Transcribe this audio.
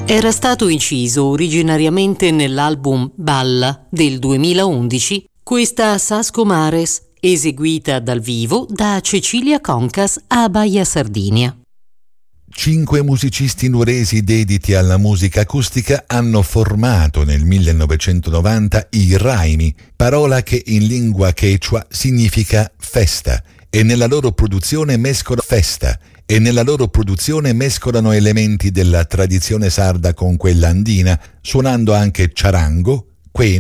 Era stato inciso originariamente nell'album Balla del 2011 questa Sasco Mares, eseguita dal vivo da Cecilia Concas a Baia Sardinia. 5 musicisti nuoresi dediti alla musica acustica hanno formato nel 1990 i Raimi, parola che in lingua quechua significa festa, e nella loro produzione mescolano elementi della tradizione sarda con quella andina, suonando anche charango, quena